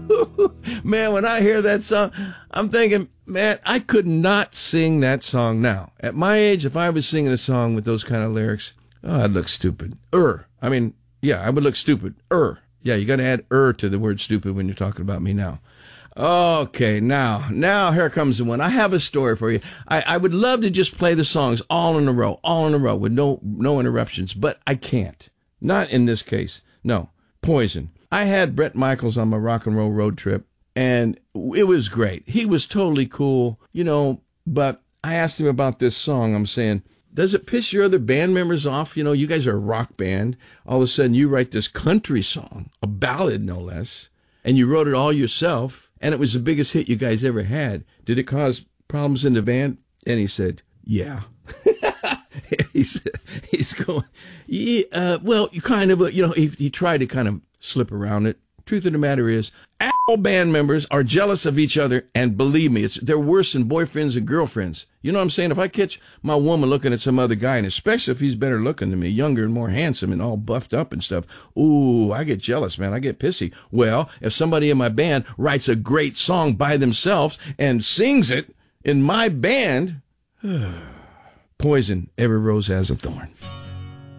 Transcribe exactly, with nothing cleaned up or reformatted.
Man, when I hear that song, I'm thinking, man, I could not sing that song now. At my age, if I was singing a song with those kind of lyrics, oh, I'd look stupid. Er. I mean, yeah, I would look stupid. Er. Yeah, you got to add er to the word stupid when you're talking about me now. Okay, now, now here comes the one. I have a story for you. I, I would love to just play the songs all in a row, all in a row with no no interruptions, but I can't. Not in this case. No. Poison. I had Bret Michaels on my rock and roll road trip, and it was great. He was totally cool, you know, but I asked him about this song. I'm saying, does it piss your other band members off? You know, you guys are a rock band. All of a sudden you write this country song, a ballad no less, and you wrote it all yourself. And it was the biggest hit you guys ever had. Did it cause problems in the band? And he said, yeah. he's, he's going, yeah, uh, well, you kind of, you know, he, he tried to kind of slip around it. Truth of the matter is, all band members are jealous of each other, and believe me, it's they're worse than boyfriends and girlfriends. You know what I'm saying? If I catch my woman looking at some other guy, and especially if he's better looking than me, younger and more handsome and all buffed up and stuff, ooh, I get jealous, man. I get pissy. Well, if somebody in my band writes a great song by themselves and sings it in my band, Poison, Every Rose Has a Thorn.